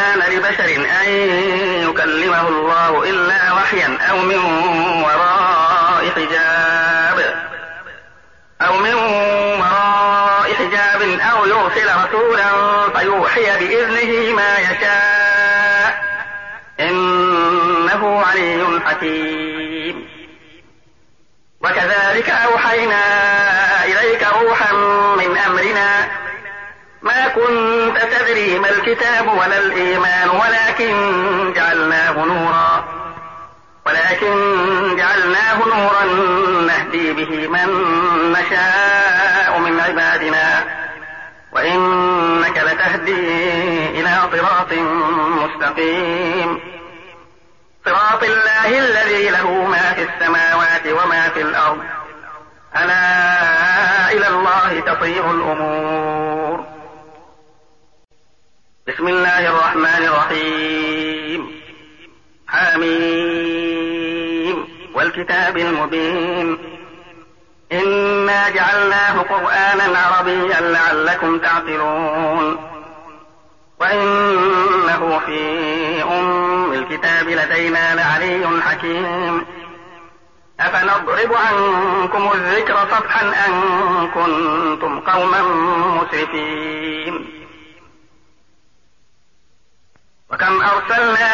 كان لبشر أن يكلمه الله إلا وحيا أو من وراء حجاب أو يرسل رسولا فيوحي بإذنه ما يشاء إنه علي حكيم. وكذلك أوحينا إليك روحا من أمرنا ما كنت تدري ما الكتاب ولا الإيمان ولكن جعلناه نورا نهدي به من نشاء من عبادنا وإنك لتهدي إلى صراط مستقيم صراط الله الذي له ما في السماوات وما في الأرض ألا إلى الله تصير الأمور. بسم الله الرحمن الرحيم. حميم والكتاب المبين إنا جعلناه قرآنا عربيا لعلكم تعقلون وإنه في أم الكتاب لدينا لعلي حكيم. أفنضرب عنكم الذكر صفحا أن كنتم قوما مسرفين. وكم أرسلنا